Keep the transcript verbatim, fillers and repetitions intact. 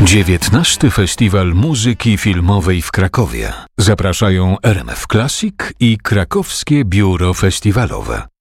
dziewiętnasty Festiwal Muzyki Filmowej w Krakowie. Zapraszają R M F Classic i Krakowskie Biuro Festiwalowe.